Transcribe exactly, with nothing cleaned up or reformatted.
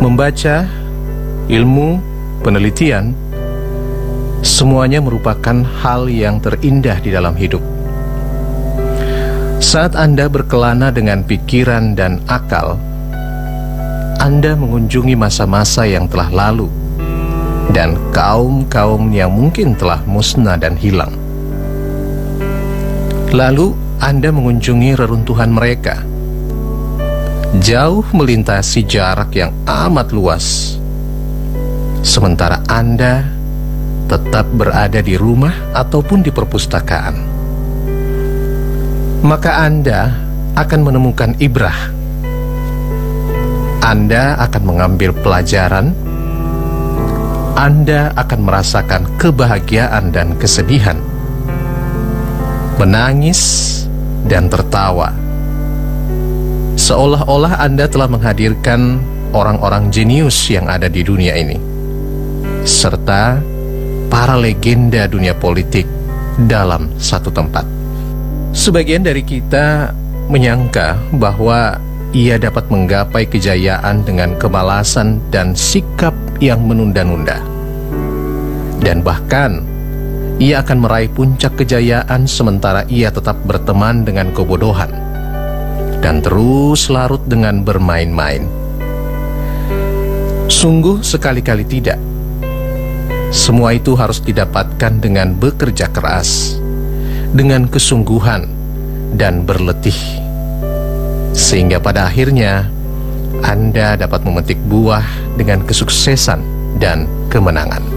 Membaca, ilmu, penelitian, semuanya merupakan hal yang terindah di dalam hidup. Saat Anda berkelana dengan pikiran dan akal, Anda mengunjungi masa-masa yang telah lalu dan kaum-kaum yang mungkin telah musnah dan hilang. Lalu Anda mengunjungi reruntuhan mereka, jauh melintasi jarak yang amat luas, sementara Anda tetap berada di rumah ataupun di perpustakaan. Maka Anda akan menemukan ibrah. Anda akan mengambil pelajaran. Anda akan merasakan kebahagiaan dan kesedihan, menangis dan tertawa, seolah-olah Anda telah menghadirkan orang-orang jenius yang ada di dunia ini, serta para legenda dunia politik dalam satu tempat. Sebagian dari kita menyangka bahwa ia dapat menggapai kejayaan dengan kemalasan dan sikap yang menunda-nunda. Dan bahkan, ia akan meraih puncak kejayaan sementara ia tetap berteman dengan kebodohan dan terus larut dengan bermain-main. Sungguh sekali-kali tidak. Semua itu harus didapatkan dengan bekerja keras, dengan kesungguhan dan berletih, sehingga pada akhirnya Anda dapat memetik buah dengan kesuksesan dan kemenangan.